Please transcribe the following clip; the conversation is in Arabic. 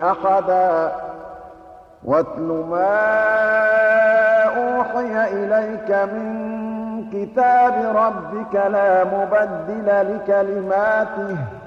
أحدا واتل ما أوحي إليك من كتاب ربك لا مبدل لكلماته